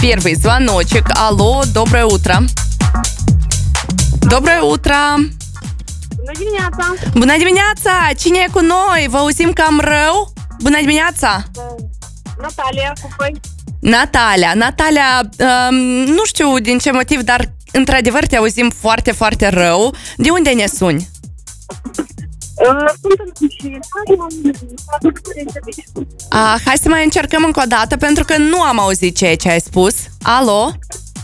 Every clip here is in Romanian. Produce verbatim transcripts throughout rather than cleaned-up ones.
Первый звоночек. Алло, доброе утро. Доброе утро. Bună dimineața! Bună dimineața! Cine e cu noi? Vă auzim cam rău? Bună dimineața! Natalia, cu voi. Natalia, Natalia, um, nu știu din ce motiv, dar într-adevăr te auzim foarte, foarte rău. De unde ne suni? Sunt în mașină, m-am serviciu. Uh, hai să mai încercăm încă o dată, pentru că nu am auzit ceea ce ai spus. Alo?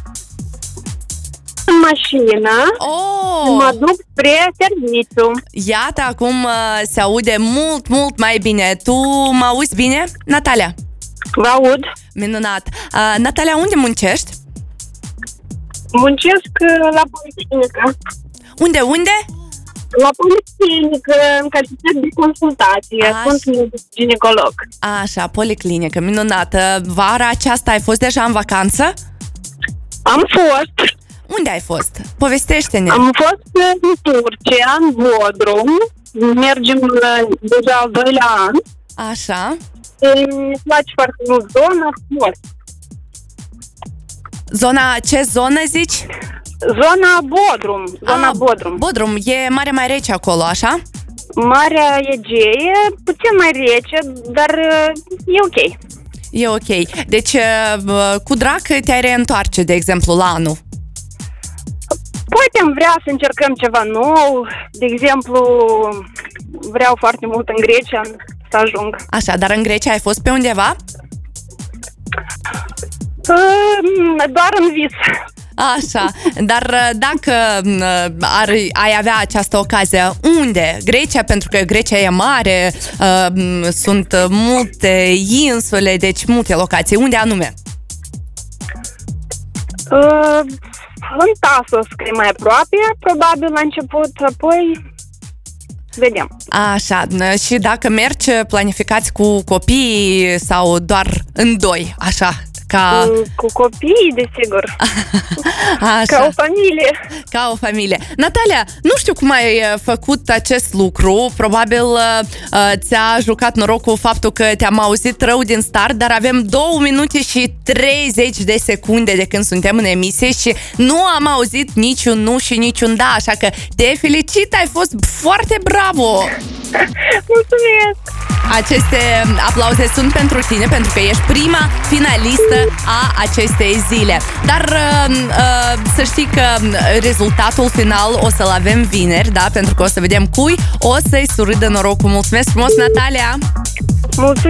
În mașină, Oh! mă duc spre serviciu. Iată, acum uh, se aude mult, mult mai bine. Tu mă auzi bine, Natalia? Vă aud. Minunat. Uh, Natalia, unde muncești? Muncesc la policlinică. Unde, unde? La policlinică, în calitate de consultație. Așa. Sunt ginecolog. Așa, policlinică, minunată. Vara aceasta ai fost deja în vacanță? Am fost. Unde ai fost? Povestește-ne. Am fost în Turcia, în Bodrum. Mergem la, deja al doilea an. Așa. Îmi place foarte mult zona, frumos. Zona, ce zonă zici? Zona Bodrum, zona Ah, Bodrum. Bodrum, e mare mai rece acolo, așa? Marea Egee, puțin mai rece, dar e ok. E ok. Deci, uh, cu drag te-ai reîntoarce, de exemplu, la anul. Poate am vrea să încercăm ceva nou. De exemplu, vreau foarte mult în Grecia să ajung. Așa, dar în Grecia ai fost pe undeva? Doar în vis. Așa, dar dacă ar, ai avea această ocazie, unde? Grecia, pentru că Grecia e mare, sunt multe insule, deci multe locații. Unde anume? În Tasos, că e mai aproape, probabil la început, apoi vedem. Așa, și dacă mergi, planificați cu copiii sau doar în doi, așa? Ca... Cu copii, desigur. Așa. Ca o familie. Ca o familie. Natalia, nu știu cum ai făcut acest lucru. Probabil uh, ți-a jucat norocul faptul că te-am auzit rău din start, dar avem două minute și treizeci de secunde de când suntem în emisie și nu am auzit niciun nu și niciun da, așa că te felicit, ai fost foarte bravo! Mulțumesc! Aceste aplauze sunt pentru tine, pentru că ești prima finalistă a acestei zile. Dar uh, uh, să știi că rezultatul final o să-l avem vineri, da? Pentru că o să vedem cui o să-i surâdă norocul. Mulțumesc frumos, Natalia! Mulțumesc!